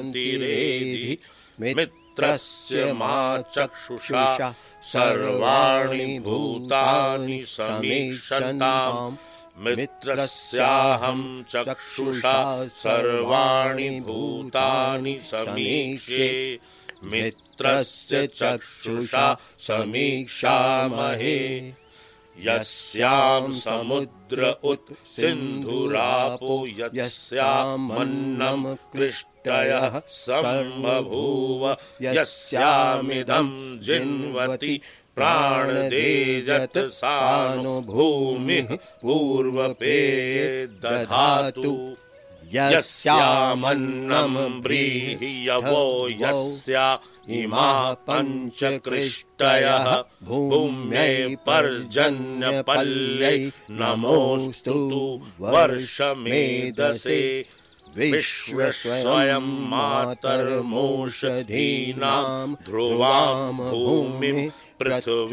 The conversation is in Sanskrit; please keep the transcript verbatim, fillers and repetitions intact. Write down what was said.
शान्तिरेधि मित्रस्य मा चक्षुषा सर्वाणि भूतानि समीक्षन्ताम् मित्रस्याहं चक्षुषा सर्वाणि भूतानि समीक्षे मित्रस्य चक्षुषा समीक्षामहे यस्यां समुद्र उत सिन्धुरापो यस्यां मन्नं कृष्टयः सम्बभूव यस्यामिदं जिन्वति प्राणदेजत सानु भूमिः पूर्वपेये दधातु यस्यामन्नं व्रीह्यवो यस्या इमा पञ्चकृष्टयः भूम्यै पर्जन्यपल्यै नमोऽस्तु वर्षमेधसे विश्वस्वयं मातर्मोषधीनां ध्रुवां भूमिं पृथिवी